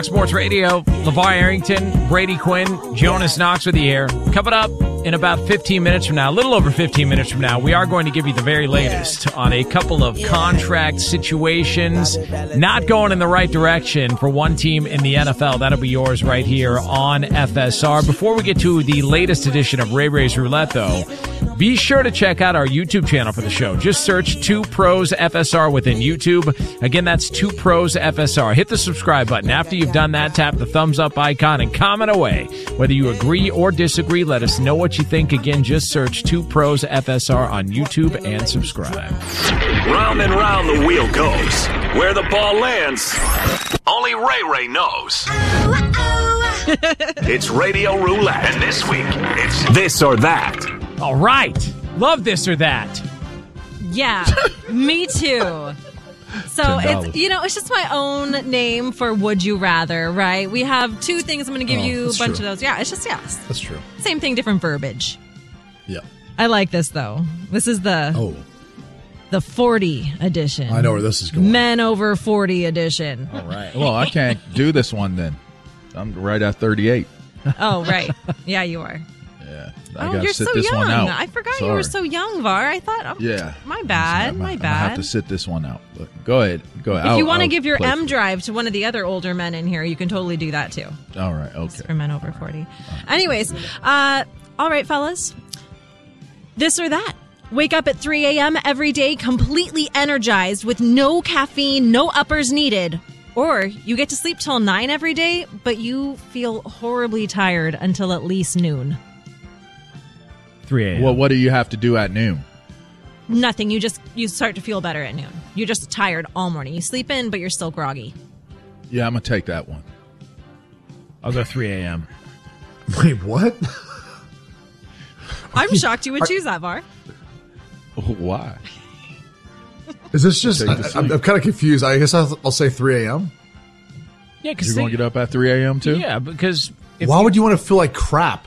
Sports Radio, LeVar Arrington, Brady Quinn, Jonas Knox with the air. Coming up in about 15 minutes from now, a little over 15 minutes from now, we are going to give you the very latest on a couple of contract situations not going in the right direction for one team in the NFL. That'll be yours right here on FSR. Before we get to the latest edition of Ray Ray's Roulette, though, be sure to check out our YouTube channel for the show. Just search 2 Pros FSR within YouTube. Again, that's 2 Pros FSR. Hit the subscribe button. After you've done that, tap the thumbs up icon and comment away. Whether you agree or disagree, let us know what you think. Again, just search 2 Pros FSR on YouTube and subscribe. Round and round the wheel goes. Where the ball lands, only Ray Ray knows. It's Radio Roulette, and this week, it's this or that. All right. Love this or that. Yeah, me too. So it's just my own name for Would You Rather, right? We have 2 things. I'm going to give you a bunch of those. Yeah, it's just, yes. That's true. Same thing, different verbiage. Yeah. I like this, though. This is the 40 edition. I know where this is going. Men over 40 edition. All right. Well, I can't do this one then. I'm right at 38. Oh, right. Yeah, you are. Yeah. You're so young. I forgot you were so young, Var. I thought, my bad. I'm gonna have to sit this one out. But go ahead. If you want to give your M drive to one of the other older men in here, you can totally do that too. All right. Okay. For men over 40. Anyways, all right, fellas. This or that. Wake up at 3 a.m. every day completely energized with no caffeine, no uppers needed. Or you get to sleep till 9 every day, but you feel horribly tired until at least noon. 3 a.m. Well, what do you have to do at noon? Nothing. You start to feel better at noon. You're just tired all morning. You sleep in, but you're still groggy. Yeah, I'm going to take that one. I'll go 3 a.m. Wait, what? I'm shocked you would choose that, Var. Why? Is this just... I'm kind of confused. I guess I'll say 3 a.m. Yeah, because you're going to get up at 3 a.m. too? Yeah, because... Why would you want to feel like crap?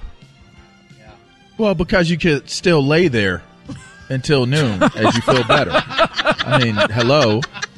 Well, because you could still lay there until noon as you feel better. I mean, hello.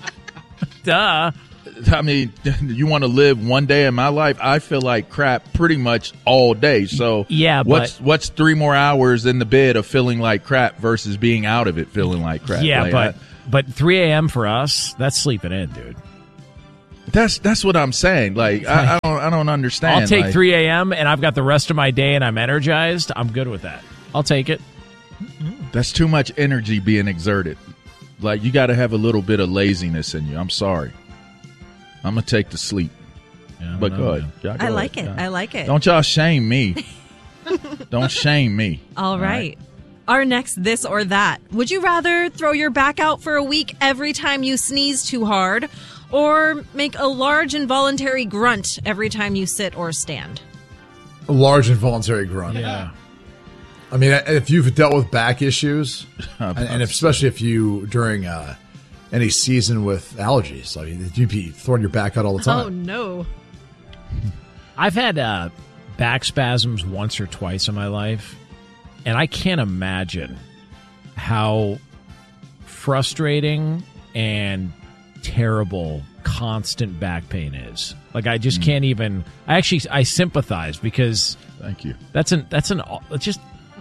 Duh. I mean, you want to live one day in my life? I feel like crap pretty much all day. So yeah, what's 3 more hours in the bed of feeling like crap versus being out of it feeling like crap? Yeah, like, but 3 a.m. for us, that's sleeping in, dude. That's what I'm saying. Like I don't understand. I'll take 3 a.m. and I've got the rest of my day and I'm energized. I'm good with that. I'll take it. That's too much energy being exerted. Like you got to have a little bit of laziness in you. I'm sorry. I'm gonna take the sleep. Yeah, but go ahead. I like it. I like it. Don't y'all shame me. Don't shame me. All right. Our next this or that. Would you rather throw your back out for a week every time you sneeze too hard, or make a large involuntary grunt every time you sit or stand? A large involuntary grunt. Yeah. I mean, if you've dealt with back issues, and especially if you, during any season with allergies, I mean, you'd be throwing your back out all the time. Oh, no. I've had back spasms once or twice in my life, and I can't imagine how frustrating and terrible constant back pain is. Like, I just can't even... I sympathize because... Thank you. It's just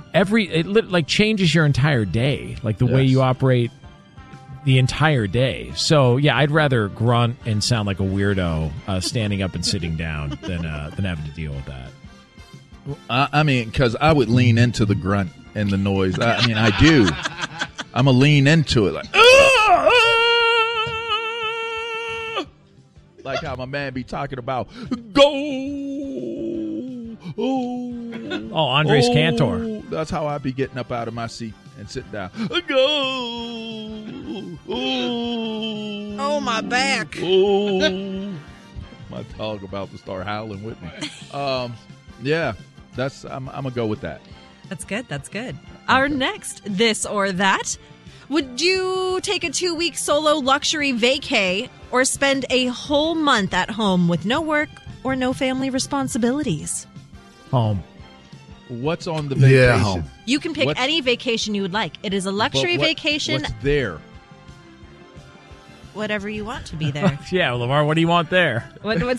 it changes your entire day, like the way you operate the entire day. So, yeah, I'd rather grunt and sound like a weirdo standing up and sitting down than having to deal with that. I mean, because I would lean into the grunt and the noise. I mean, I do. I'm going to lean into it like how my man be talking about, go. Oh, Andres Cantor. That's how I be getting up out of my seat and sitting down. Go. Oh, my back. Oh. My dog about to start howling with me. Yeah, I'm going to go with that. That's good. That's good. Our next this or that. Would you take a 2-week solo luxury vacay or spend a whole month at home with no work or no family responsibilities? Home. What's on the vacation? Yeah, home. You can pick any vacation you would like. It is a luxury vacation. What's there? whatever you want to be there. Yeah, Lamar, what do you want there? what? I'm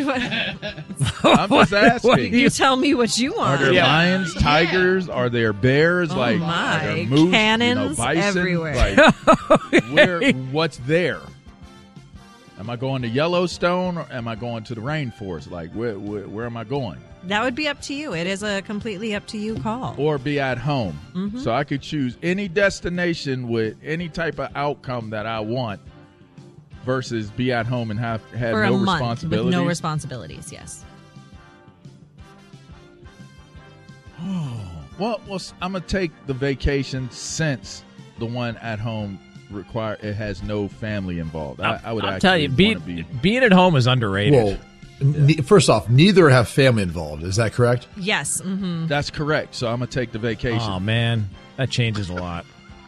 just asking. You tell me what you Are want. there lions, tigers? Are there bears? Oh Are my. there moose? Cannons bison? everywhere. What's there? Am I going to Yellowstone or am I going to the rainforest? Like, where am I going? That would be up to you. It is a completely up to you call. Or be at home. Mm-hmm. So I could choose any destination with any type of outcome that I want versus be at home and have For no a month responsibilities. with no responsibilities, yes. Well, I'm going to take the vacation since the one at home it has no family involved. I would I'll tell you, wanna being at home is underrated. Well, first off, neither have family involved. Is that correct? Yes. Mm-hmm. That's correct. So I'm going to take the vacation. Oh, man. That changes a lot.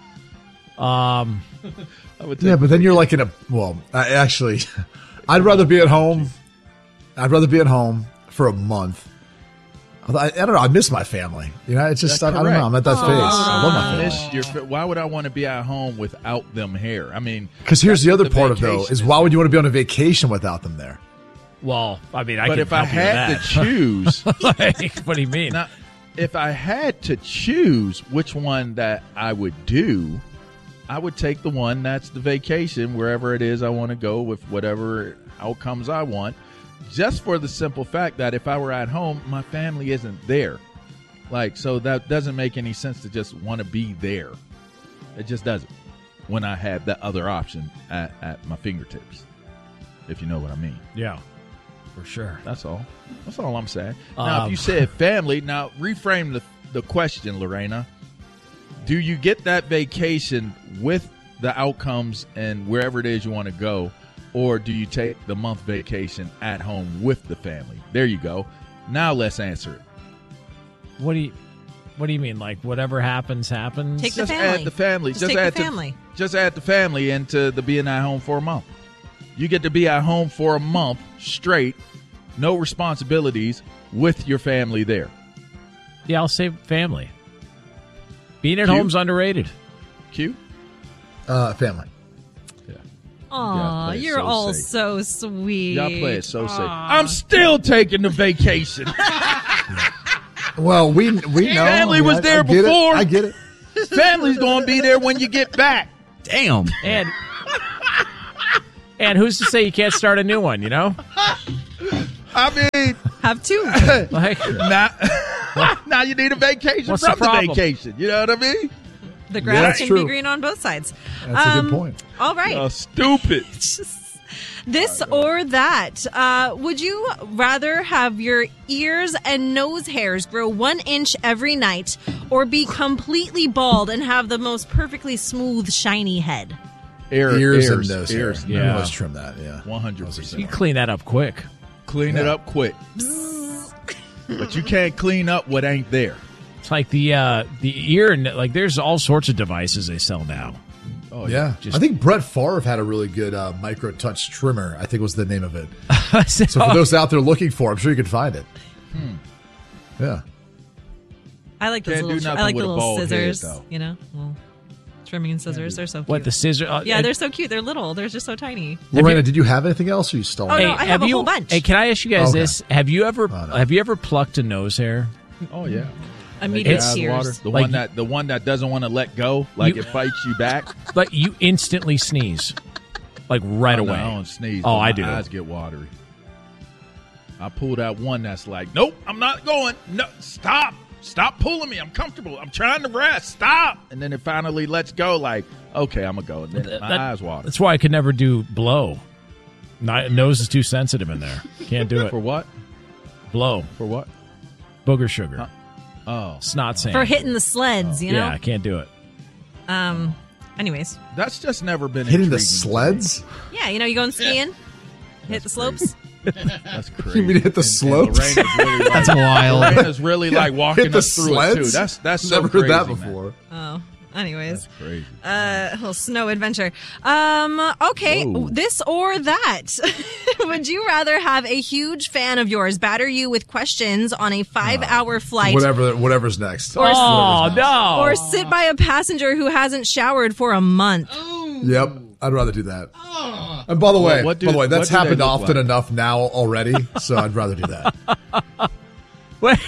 I would take Yeah, but then you're like actually, I'd rather be at home. I'd rather be at home for a month. I don't know. I miss my family. You know, it's just, I don't know. I'm at that phase. I love my family. Why would I want to be at home without them here? I mean, because here's the other the part of though vacation is why would you want to be on a vacation without them there? Well, I mean, but if I had to choose, like, what do you mean? now, if I had to choose which one that I would do, I would take the one that's the vacation, wherever it is I want to go with whatever outcomes I want. Just for the simple fact that if I were at home, my family isn't there. Like, so that doesn't make any sense to just want to be there. It just doesn't. When I have that other option at my fingertips, if you know what I mean. Yeah, for sure. That's all. That's all I'm saying. Now, if you said family, now reframe the question, Lorena. Do you get that vacation with the outcomes and wherever it is you want to go? Or do you take the month vacation at home with the family? There you go. Now let's answer it. What do you mean? Like whatever happens, happens? Take the Just family. add the family. Just take add the family. Just add the family into the being at home for a month. You get to be at home for a month straight, no responsibilities, with your family there. Yeah, I'll say family. Being at Q? home's underrated. Q? Family. Aw, play it you're so all safe. so sweet. Y'all play it so safe. I'm still taking the vacation. Well, we know. Family was there I get before. I get it. Family's going to be there when you get back. Damn. And who's to say you can't start a new one, you know? I mean, Have two. Like, now you need a vacation What's from the problem? vacation. You know what I mean? The grass that's can true. be green on both sides. That's a good point. All right. Stupid. This or that. Would you rather have your ears and nose hairs grow 1 inch every night or be completely bald and have the most perfectly smooth, shiny head? Ears and nose hair. ears. Yeah. Let's trim that. Yeah. 100%. you clean that up quick. Clean it up quick. But you can't clean up what ain't there. It's like the ear and like there's all sorts of devices they sell now. Oh, Yeah. I think Brett Favre had a really good micro touch trimmer, I think was the name of it. So for those out there looking for it, I'm sure you can find it. Yeah. I like those Can't do little. nothing I like with the a little bald head, scissors. though. You know, little trimming and scissors. They're so cute. What the scissor? Yeah, they're so cute. They're little. They're just so tiny. Lorena, did you have anything else or you stole Oh, it? no, I have a whole bunch. Hey, can I ask you guys Okay. this? Have you ever no. have you ever plucked a nose hair? Oh, yeah. Immediate Add water. tears. The Like- one that doesn't want to let go, like You- it fights you back. Like you instantly sneeze, like right Oh, no, away. I don't sneeze. Oh, but I my do. eyes get watery. I pulled out one that's like, nope, I'm not going. No, stop pulling me. I'm comfortable. I'm trying to rest. Stop. And then it finally lets go. Like, okay, I'm gonna go. And then my eyes water. That's why I could never do blow. Nose is too sensitive in there. Can't do it. For what? Blow. For what? Booger sugar. Oh, Snot sand. For hitting the sleds, you know. Yeah, I can't do it. Anyways, that's just never been Hitting the intriguing to me. sleds? yeah, you know, you going skiing, hit the slopes. That's crazy. You mean hit the slopes? Lorena's really like, That's wild. Lorena's really like walking Hit the us through it too. sleds? That's so Never crazy, heard that man. before. Oh, anyways, That's crazy. a little snow adventure. Okay, Whoa. this or that. Would you rather have a huge fan of yours batter you with questions on a 5-hour flight, Whatever's next. Or- Oh no! or sit by a passenger who hasn't showered for a month? Yep. I'd rather do that. And by the way, that's happened often enough now already, so I'd rather do that. Wait,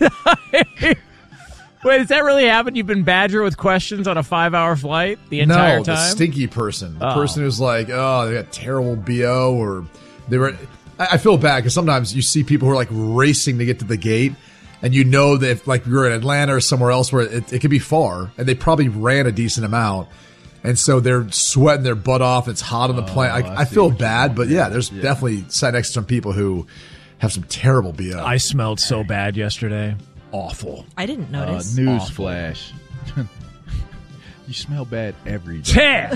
does that really happen? You've been badgered with questions on a 5-hour flight the entire time? No, the stinky person. The person who's like, oh, they got terrible BO, or they were. I feel bad because sometimes you see people who are like racing to get to the gate, and you know that if like you're in Atlanta or somewhere else where it could be far, and they probably ran a decent amount, and so they're sweating their butt off. It's hot on the plane. I feel bad, but there's definitely sat next to some people who have some terrible BO. I smelled so bad yesterday. Awful. I didn't notice. Newsflash. You smell bad every day.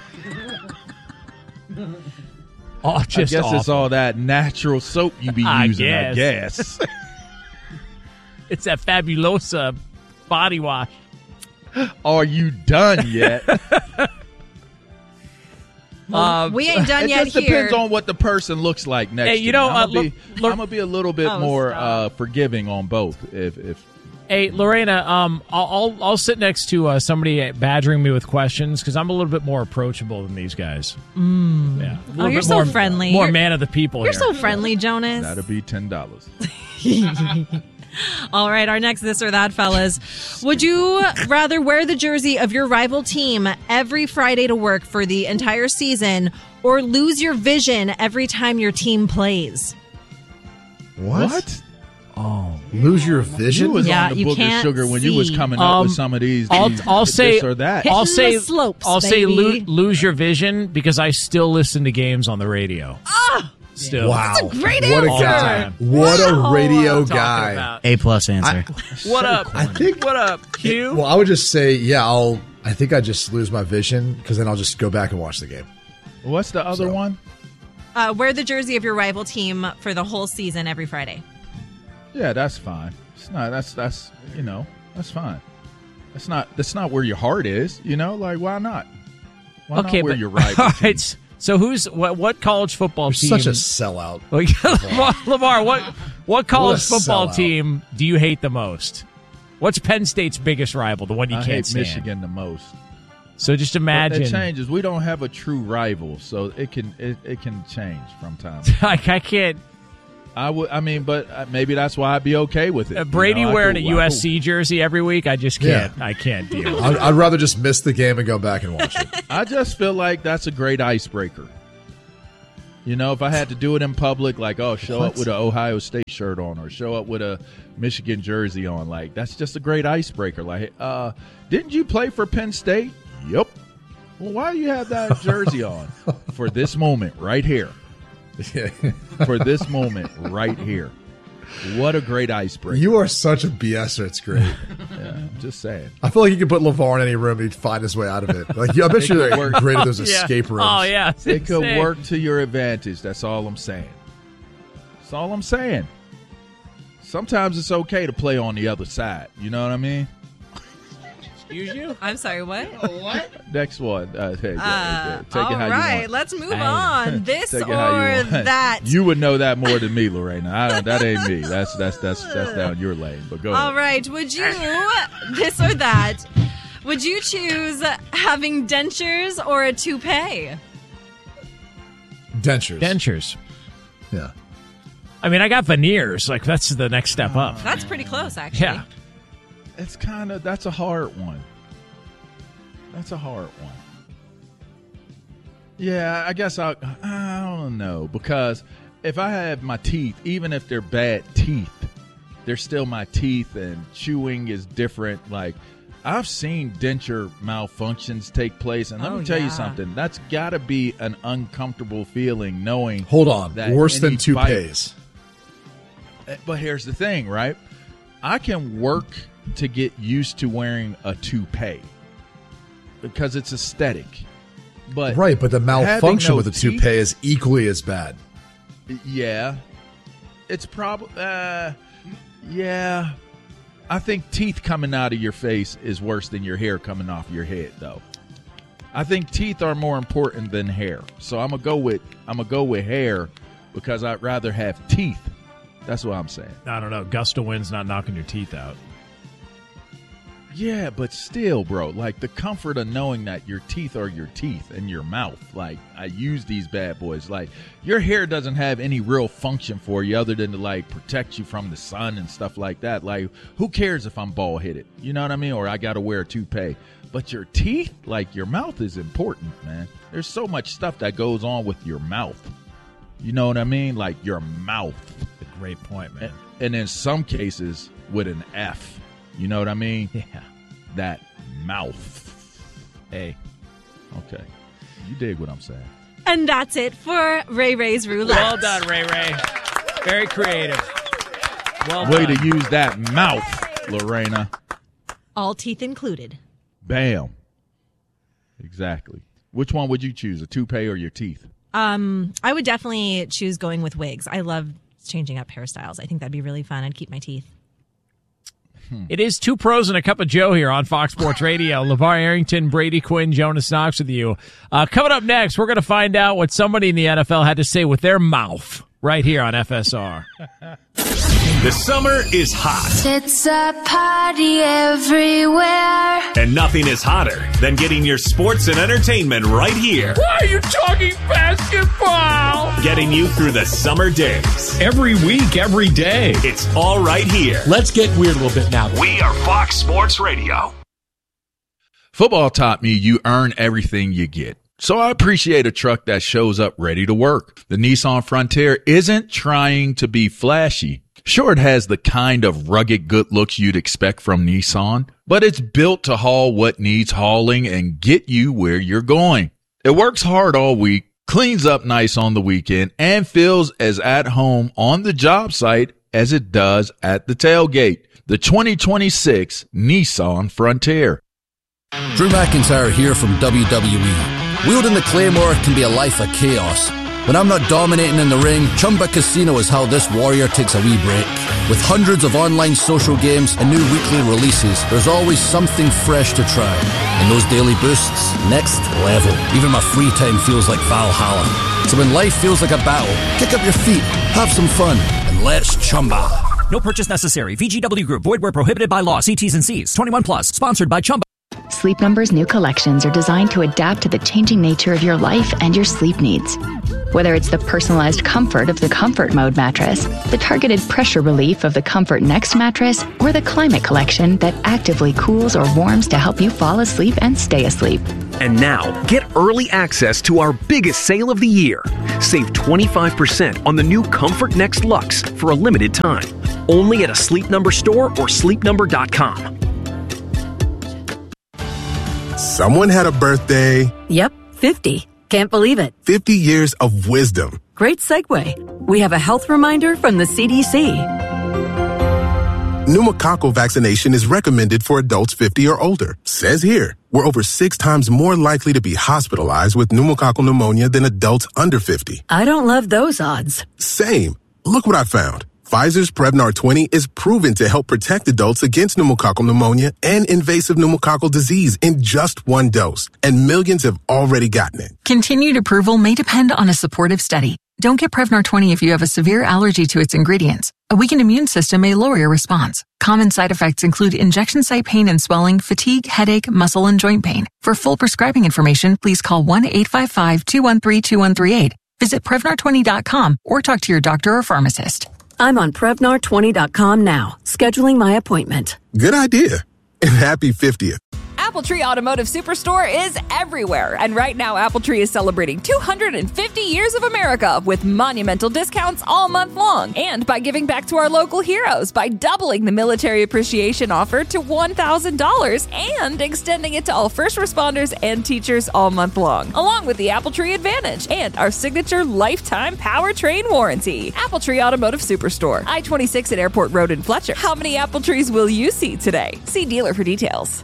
Oh, just I guess awful. it's all that natural soap you be using, I guess. It's that Fabulosa body wash. Are you done yet? We ain't done yet It just depends on what the person looks like next to me. I'm going to be a little bit more forgiving on both. If Hey, Lorena, I'll sit next to somebody badgering me with questions because I'm a little bit more approachable than these guys. Yeah. Oh, you're so friendly. More man of the people You're here. so friendly, Jonas. that'll be $10. All right, our next This or That, fellas. Would you rather wear the jersey of your rival team every Friday to work for the entire season or lose your vision every time your team plays? What? Oh, lose your vision? You was on the you Booger can't Sugar when you was coming up with some of these. I'll say this or that. I'll say the slopes, I'll say baby. lose your vision because I still listen to games on the radio. Still. Wow. That's a great What a answer. guy. What a radio Talking guy. about. A+ answer. What up? I think. What up, Q? Well, I would just say, I think I just lose my vision because then I'll just go back and watch the game. What's the other one? Wear the jersey of your rival team for the whole season every Friday. Yeah, that's fine. It's not. That's that's fine. That's not where your heart is. Like why not? Why not where your rival all team? right. So what college football team? Such a sellout. Lamar, what college What a football sellout. team do you hate the most? What's Penn State's biggest rival? The one you I can't hate stand. Michigan the most. So just But imagine. it changes. We don't have a true rival, so it can change from time to time. I can't. But maybe that's why I'd be okay with it. Brady I wearing could- a USC jersey every week. I just can't. Yeah. I can't deal. with it. I'd rather just miss the game and go back and watch it. I just feel like that's a great icebreaker. If I had to do it in public, like, show up with an Ohio State shirt on or show up with a Michigan jersey on, like, that's just a great icebreaker. Like, didn't you play for Penn State? Yep. Well, why do you have that jersey on? For this moment right here. For this moment right here. What a great icebreaker. You are such a BSer. It's great. Yeah, I'm just saying. I feel like you could put LeVar in any room. He'd find his way out of it. Like, I bet you're great at those escape rooms. Oh yeah, It could work to your advantage. That's all I'm saying. That's all I'm saying. Sometimes it's okay to play on the other side. You know what I mean? Excuse you? I'm sorry, what? Next one. Take it All how you right, want. let's move Hey. on. This Take it or how you want. that. You would know that more than me, Lorena. That ain't me. That's down your lane. But go All ahead. right, would you, this or that, would you choose having dentures or a toupee? Dentures. Yeah. I mean, I got veneers. Like that's the next step up. That's pretty close, actually. Yeah. It's that's a hard one. That's a hard one. Yeah, I guess I don't know, because if I have my teeth, even if they're bad teeth, they're still my teeth, and chewing is different. Like, I've seen denture malfunctions take place, and let me tell you something. That's got to be an uncomfortable feeling, knowing. Hold on. that Worse than any toupees. But here's the thing, right? I can work to get used to wearing a toupee because it's aesthetic. But Right, but the malfunction no with a teeth- toupee is equally as bad. yeah, it's probably yeah. I think teeth coming out of your face is worse than your hair coming off your head, though. I think teeth are more important than hair, so I'm gonna go with hair because I'd rather have teeth. That's what I'm saying. I don't know. Gust of wind's not knocking your teeth out. Yeah, but still, bro, like the comfort of knowing that your teeth are your teeth and your mouth. Like, I use these bad boys. Like, your hair doesn't have any real function for you other than to, like, protect you from the sun and stuff like that. Like, who cares if I'm bald-headed? You know what I mean? Or I got to wear a toupee. But your teeth, like, your mouth is important, man. There's so much stuff that goes on with your mouth. You know what I mean? Like, your mouth. A great point, man. And in some cases, with an F. You know what I mean? Yeah. That mouth. Hey. Okay. You dig what I'm saying. And that's it for Ray Ray's Roulette. Well done, Ray Ray. Very creative. Well Way done. to use that mouth, Lorena. All teeth included. Bam. Exactly. Which one would you choose, a toupee or your teeth? I would definitely choose going with wigs. I love changing up hairstyles. I think that'd be really fun. I'd keep my teeth. It is Two Pros and a Cup of Joe here on Fox Sports Radio. LeVar Arrington, Brady Quinn, Jonas Knox with you. Coming up next, we're going to find out what somebody in the NFL had to say with their mouth right here on FSR. The summer is hot, It's a party everywhere. and nothing is hotter than getting your sports and entertainment right here. Why are you talking basketball? Getting you through the summer days. Every week, every day. It's all right here. Let's get weird a little bit now. We are Fox Sports Radio. Football taught me you earn everything you get. So I appreciate a truck that shows up ready to work. The Nissan Frontier isn't trying to be flashy. Sure, it has the kind of rugged good looks you'd expect from Nissan, but it's built to haul what needs hauling and get you where you're going. It works hard all week, cleans up nice on the weekend, and feels as at home on the job site as it does at the tailgate. The 2026 Nissan Frontier. Drew McIntyre here from WWE. Wielding the Claymore can be a life of chaos. When I'm not dominating in the ring, Chumba Casino is how this warrior takes a wee break. With hundreds of online social games and new weekly releases, there's always something fresh to try. And those daily boosts, next level. Even my free time feels like Valhalla. So when life feels like a battle, kick up your feet, have some fun, and let's Chumba. No purchase necessary. VGW Group. Void where prohibited by law. See T's and C's. 21 plus. Sponsored by Chumba. Sleep Number's new collections are designed to adapt to the changing nature of your life and your sleep needs. Whether it's the personalized comfort of the Comfort Mode mattress, the targeted pressure relief of the Comfort Next mattress, or the Climate Collection that actively cools or warms to help you fall asleep and stay asleep. And now, get early access to our biggest sale of the year. Save 25% on the new Comfort Next Luxe for a limited time. Only at a Sleep Number store or sleepnumber.com. Someone had a birthday. Yep, 50. Can't believe it. 50 years of wisdom. Great segue. We have a health reminder from the CDC. Pneumococcal vaccination is recommended for adults 50 or older. Says here, we're over 6 times more likely to be hospitalized with pneumococcal pneumonia than adults under 50. I don't love those odds. Same. Look what I found. Pfizer's Prevnar 20 is proven to help protect adults against pneumococcal pneumonia and invasive pneumococcal disease in just 1 dose. And millions have already gotten it. Continued approval may depend on a supportive study. Don't get Prevnar 20 if you have a severe allergy to its ingredients. A weakened immune system may lower your response. Common side effects include injection site pain and swelling, fatigue, headache, muscle, and joint pain. For full prescribing information, please call 1-855-213-2138. Visit Prevnar20.com or talk to your doctor or pharmacist. I'm on Prevnar20.com now, scheduling my appointment. Good idea. And happy 50th. AppleTree Automotive Superstore is everywhere. And right now, AppleTree is celebrating 250 years of America with monumental discounts all month long. And by giving back to our local heroes by doubling the military appreciation offer to $1,000 and extending it to all first responders and teachers all month long, along with the AppleTree Advantage and our signature lifetime powertrain warranty. AppleTree Automotive Superstore, I-26 at Airport Road in Fletcher. How many apple trees will you see today? See dealer for details.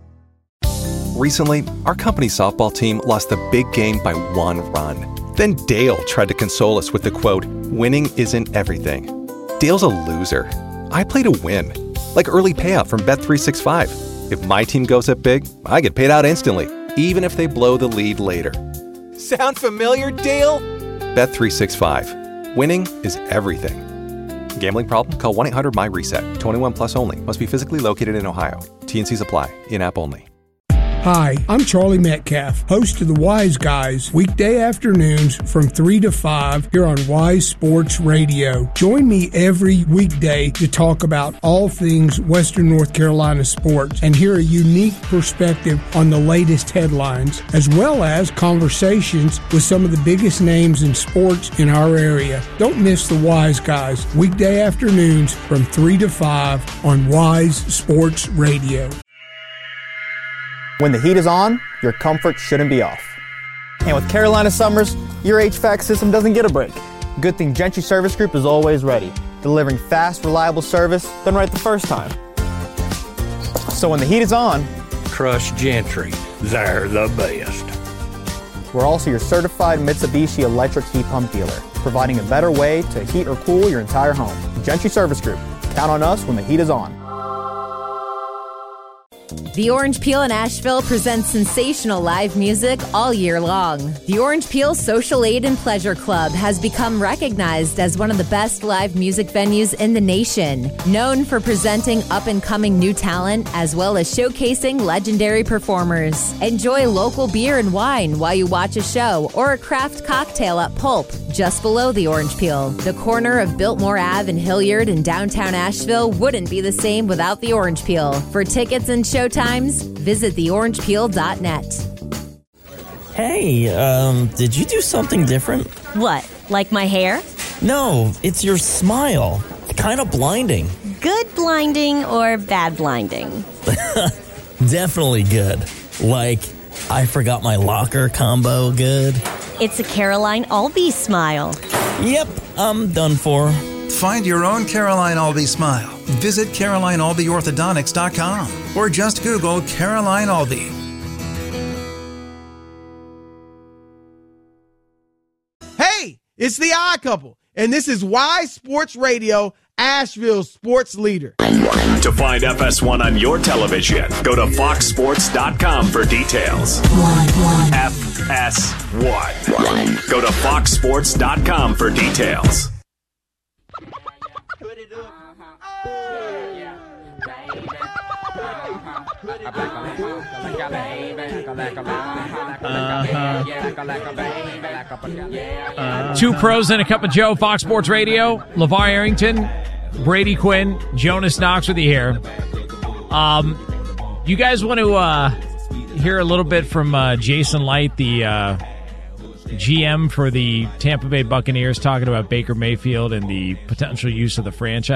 Recently, our company's softball team lost the big game by 1 run. Then Dale tried to console us with the quote, "Winning isn't everything." Dale's a loser. I play to win. Like early payout from Bet365. If my team goes up big, I get paid out instantly, even if they blow the lead later. Sound familiar, Dale? Bet365. Winning is everything. Gambling problem? Call 1-800-MY-RESET. 21 plus only. Must be physically located in Ohio. T&Cs apply. In-app only. Hi, I'm Charlie Metcalf, host of the Wise Guys, weekday afternoons from 3 to 5 here on Wise Sports Radio. Join me every weekday to talk about all things Western North Carolina sports and hear a unique perspective on the latest headlines, as well as conversations with some of the biggest names in sports in our area. Don't miss the Wise Guys, weekday afternoons from 3 to 5 on Wise Sports Radio. When the heat is on, your comfort shouldn't be off. And with Carolina summers, your HVAC system doesn't get a break. Good thing Gentry Service Group is always ready, delivering fast, reliable service done right the first time. So when the heat is on, trust Gentry. They're the best. We're also your certified Mitsubishi electric heat pump dealer, providing a better way to heat or cool your entire home. Gentry Service Group. Count on us when the heat is on. The Orange Peel in Asheville presents sensational live music all year long. The Orange Peel Social Aid and Pleasure Club has become recognized as one of the best live music venues in the nation, known for presenting up-and-coming new talent as well as showcasing legendary performers. Enjoy local beer and wine while you watch a show or a craft cocktail at Pulp, just below the Orange Peel. The corner of Biltmore Ave and Hilliard in downtown Asheville wouldn't be the same without the Orange Peel. For tickets and showtimes, visit theorangepeel.net. Hey, did you do something different? What, like my hair? No, it's your smile. Kind of blinding. Good blinding or bad blinding? Definitely good. Like, I forgot my locker combo good. It's a Caroline Albee smile. Yep, I'm done for. Find your own Caroline Albee smile. Visit CarolineAlbeeOrthodontics.com or just Google Caroline Albee. Hey, it's the Odd Couple, and this is Wise Sports Radio, Asheville's sports leader. To find FS1 on your television, go to foxsports.com for details. FS1. Go to foxsports.com for details. Two pros and a cup of Joe, Fox Sports Radio. LeVar Arrington, Brady Quinn, Jonas Knox with you here. You guys want to hear a little bit from Jason Light, the GM for the Tampa Bay Buccaneers, talking about Baker Mayfield and the potential use of the franchise